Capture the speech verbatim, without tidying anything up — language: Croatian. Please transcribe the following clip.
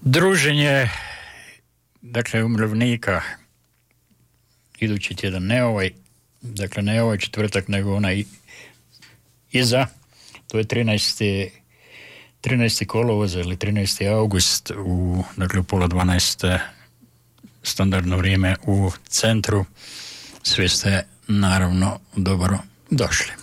Druženje, dakle, umirovljenika idući tjedan, ne ovaj, dakle, ne ovaj četvrtak, nego onaj iza, to je trinaesti kolovoza ili trinaesti august u, dakle, u pola dvanaest standardno vrijeme u centru. Svi ste naravno dobro došli.